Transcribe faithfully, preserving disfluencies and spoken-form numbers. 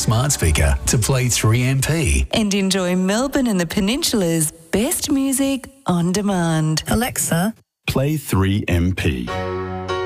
smart speaker to play three M P. And enjoy Melbourne and the Peninsula's best music on demand. Alexa, Play three M P.